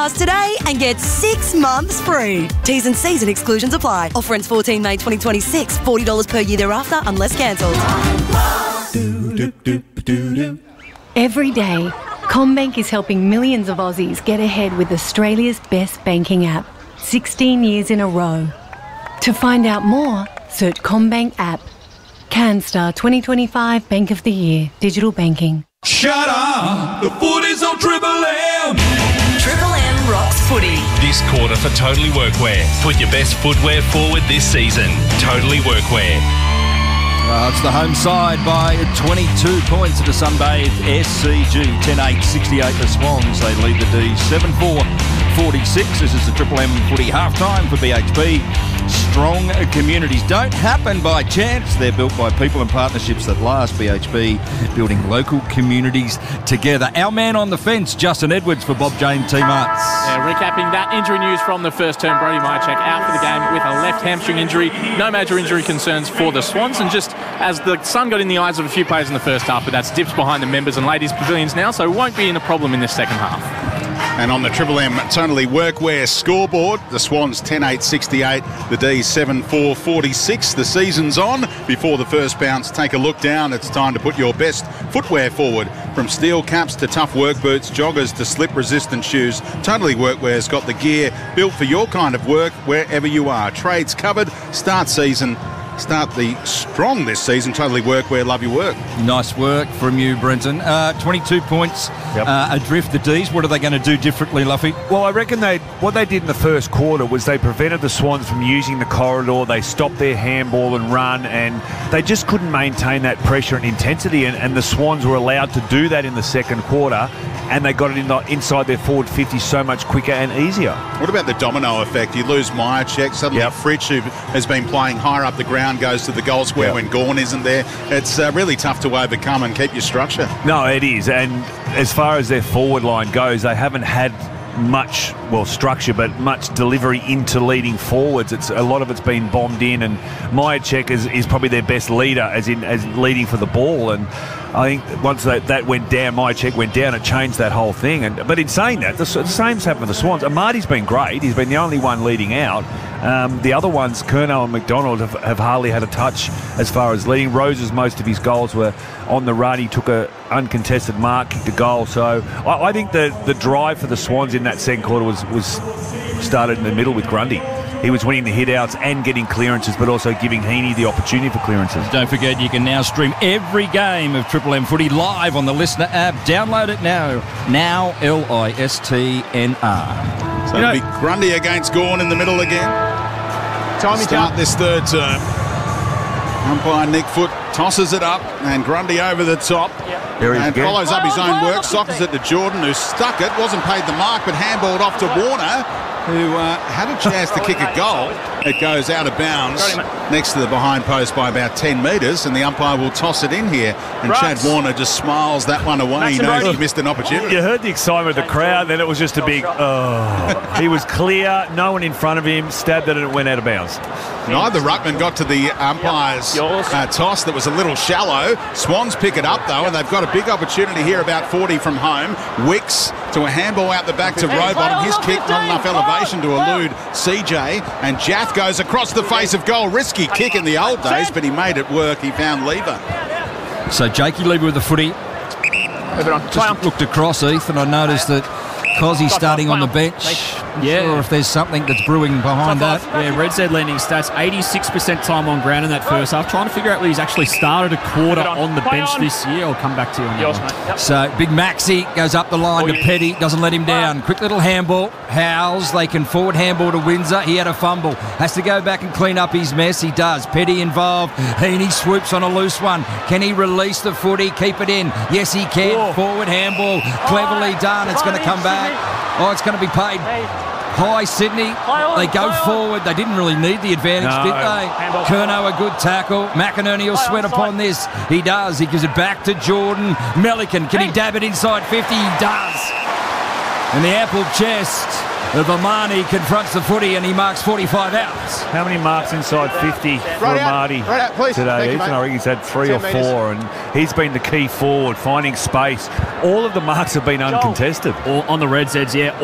Pass today and get 6 months free. T's and C's and exclusions apply. Offer ends 14 May 2026. $40 per year thereafter unless cancelled. Every day, CommBank is helping millions of Aussies get ahead with Australia's best banking app, 16 years in a row. To find out more, search CommBank app. CanStar 2025 Bank of the Year. Digital banking. Shut up! The footy's on Triple M! Triple M rocks footy. This quarter for Totally Workwear. Put your best footwear forward this season. Totally Workwear. It's the home side by 22 points at the Sunbathe SCG. 10-8, 68 the Swans. They lead the D 7-4, 46. This is the Triple M footy halftime for BHP. Strong communities don't happen by chance. They're built by people and partnerships that last. BHP building local communities together. Our man on the fence, Justin Edwards for Bob Jane T Marts. Yeah, recapping that injury news from the first term, Brody Mihocek out for the game with a left hamstring injury. No major injury concerns for the Swans, and just as the sun got in the eyes of a few players in the first half, but that's dips behind the members and ladies pavilions now, so won't be in a problem in this second half. And on the Triple M Totally Workwear scoreboard, the Swans 10-8, 68, the D 7-4, 46. The season's on. Before the first bounce, take a look down. It's time to put your best footwear forward. From steel caps to tough work boots, joggers to slip-resistant shoes, Totally Workwear's got the gear built for your kind of work wherever you are. Trades covered. Start the strong this season. Totally Workwear, love your work. Nice work from you, Brenton. 22 points adrift the D's. What are they going to do differently, Luffy? Well, I reckon what they did in the first quarter was they prevented the Swans from using the corridor. They stopped their handball and run, and they just couldn't maintain that pressure and intensity, and the Swans were allowed to do that in the second quarter, and they got it inside their forward 50 so much quicker and easier. What about the domino effect? You lose Mihocek, suddenly Fritsch, who has been playing higher up the ground, goes to the goal square when Gawn isn't there. It's really tough to overcome and keep your structure. No, it is. And as far as their forward line goes, they haven't had much structure, but much delivery into leading forwards. A lot of it's been bombed in, and Mihocek is probably their best leader as leading for the ball. And I think once that went down, Mihocek went down, it changed that whole thing. But in saying that, the same's happened with the Swans. Amati's been great. He's been the only one leading out. The other ones, Curnow and McDonald, have hardly had a touch as far as leading. Rose's most of his goals were on the run. He took a uncontested mark, kicked a goal. So I think the drive for the Swans in that second quarter was started in the middle with Grundy. He was winning the hit-outs and getting clearances, but also giving Heaney the opportunity for clearances. Don't forget, you can now stream every game of Triple M Footy live on the Listener app. Download it now. Now, LISTNR. So it'll be Grundy against Gawn in the middle again. Start this third term. Umpire Nick Foot tosses it up, and Grundy over the top. And follows up his own work, sockers it to Jordan, who stuck it, wasn't paid the mark, but handballed off to Warner, who had a chance to kick a goal. It goes out of bounds next to the behind post by about 10 metres, and the umpire will toss it in here. And Chad Warner just smiles that one away. He knows he missed an opportunity. You heard the excitement of the crowd, then it was just a big, He was clear, no one in front of him, stabbed it, and it went out of bounds. Neither ruckman got to the umpire's toss. That was a little shallow. Swans pick it up, though, and they've got a big opportunity here about 40 from home. Wicks to a handball out the back to Rowbottom. His kick not enough elevation to elude CJ, and Jath goes across the face of goal. Risky kick in the old days, but he made it work. He found Lever. So Jakey Lever with the footy. Just looked across, Heath, and I noticed that Cozzy's starting on the bench. Yeah. Sure if there's something that's brewing behind that. Yeah, Red Z lending stats, 86% time on ground in that first half. Trying to figure out whether he's actually started a quarter on the bench this year. I'll come back to you on that one. So Big Maxi goes up the line to Petty, doesn't let him down. Quick little handball. Howes, they can forward handball to Windsor. He had a fumble. Has to go back and clean up his mess. He does. Petty involved. Heaney swoops on a loose one. Can he release the footy? Keep it in. Yes, he can. Forward handball. Cleverly done. It's going to come back. Oh, it's going to be paid. High Sydney, they go forward. They didn't really need the advantage, did they? Curnow, a good tackle. McInerney will sweat upon this. He does. He gives it back to Jordan. Melican, can he dab it inside 50? He does. And the ample chest of Amani confronts the footy, and he marks 45 outs. How many marks inside 50 for Amati today, Ethan? I reckon he's had 3 or 4, and he's been the key forward, finding space. All of the marks have been uncontested. On the Red Zeds, yeah.